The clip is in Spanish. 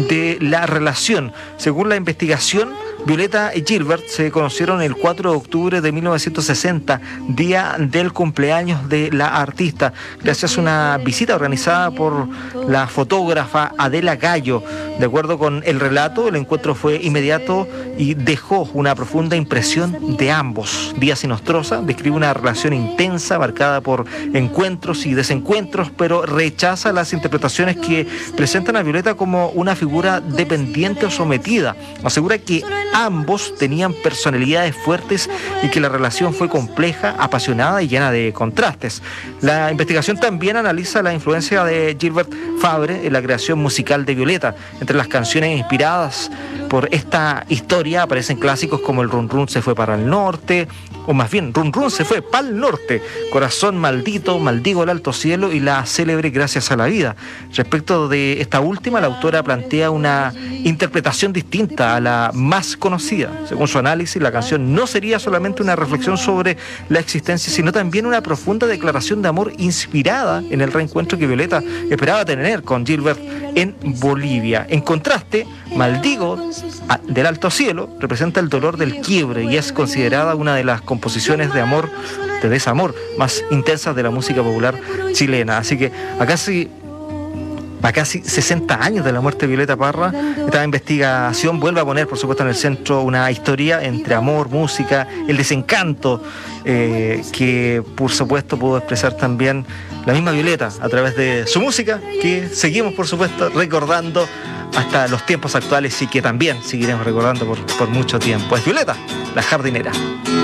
de la relación. Según la investigación, Violeta y Gilbert se conocieron el 4 de octubre de 1960, día del cumpleaños de la artista, gracias a una visita organizada por la fotógrafa Adela Gallo. De acuerdo con el relato, el encuentro fue inmediato y dejó una profunda impresión de ambos. Díaz Inostroza describe una relación intensa, marcada por encuentros y desencuentros, pero rechaza las interpretaciones que presentan a Violeta como una figura dependiente o sometida. Asegura que ambos tenían personalidades fuertes y que la relación fue compleja, apasionada y llena de contrastes. La investigación también analiza la influencia de Gilbert Fabre en la creación musical de Violeta. Entre las canciones inspiradas por esta historia aparecen clásicos como el Run Run se fue para el norte, o más bien Run Run se fue para el norte, Corazón maldito, Maldigo el alto cielo y la célebre Gracias a la vida. Respecto de esta última, la autora plantea una interpretación distinta a la más conocida. Según su análisis, la canción no sería solamente una reflexión sobre la existencia, sino también una profunda declaración de amor inspirada en el reencuentro que Violeta esperaba tener con Gilbert en Bolivia. En contraste, Maldigo del alto cielo representa el dolor del quiebre y es considerada una de las composiciones de amor, de desamor, más intensas de la música popular chilena. Así que a casi 60 años de la muerte de Violeta Parra, esta investigación vuelve a poner, por supuesto, en el centro una historia entre amor, música, el desencanto que, por supuesto, pudo expresar también la misma Violeta a través de su música, que seguimos, por supuesto, recordando hasta los tiempos actuales y que también seguiremos recordando por mucho tiempo. Es Violeta, la jardinera.